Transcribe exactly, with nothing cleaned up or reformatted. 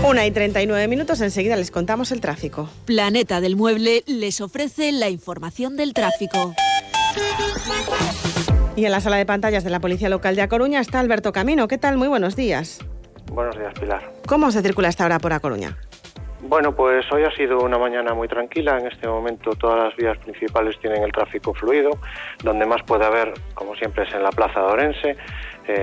Una y treinta y nueve minutos, enseguida les contamos el tráfico. Planeta del Mueble les ofrece la información del tráfico. Y en la sala de pantallas de la Policía Local de A Coruña está Alberto Camino. ¿Qué tal? Muy buenos días. Buenos días, Pilar. ¿Cómo se circula hasta ahora por A Coruña? Bueno, pues hoy ha sido una mañana muy tranquila. En este momento todas las vías principales tienen el tráfico fluido. Donde más puede haber, como siempre, es en la Plaza de Orense. Eh,